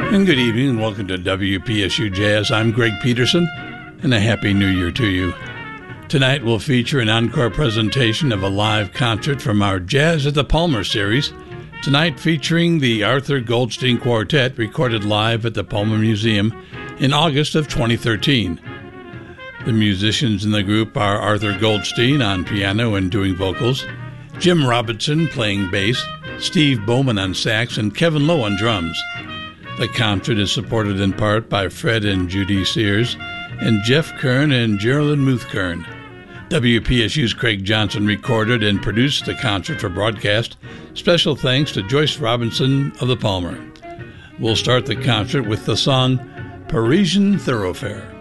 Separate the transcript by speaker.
Speaker 1: And good evening and welcome to WPSU Jazz. I'm Greg Peterson and a Happy New Year to you. Tonight we'll feature an encore presentation of a live concert from our Jazz at the Palmer series. Tonight featuring the Arthur Goldstein Quartet recorded live at the Palmer Museum in August of 2013. The musicians in the group are Arthur Goldstein on piano and doing vocals, Jim Robinson playing bass, Steve Bowman on sax, and Kevin Lowe on drums. The concert is supported in part by Fred and Judy Sears and Jeff Kern and Geraldine Muth Kern. WPSU's Craig Johnson recorded and produced the concert for broadcast. Special thanks to Joyce Robinson of the Palmer. We'll start the concert with the song Parisian Thoroughfare.